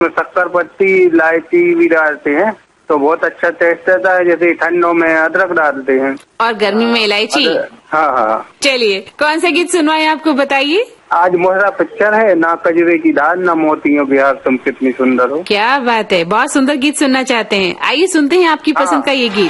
शक्कर पत्ती इलायची भी डालते हैं तो बहुत अच्छा टेस्ट आता है। जैसे ठंडों में अदरक डालते हैं और गर्मी में इलायची। हाँ हाँ। चलिए कौन सा गीत सुनवाए आपको बताइए। आज मोहरा पिक्चर है, ना कजरे की दाल ना मोतियों बिहार तुम कितनी सुंदर हो। क्या बात है, बहुत सुंदर गीत सुनना चाहते हैं। आइए सुनते हैं आपकी पसंद का ये गीत।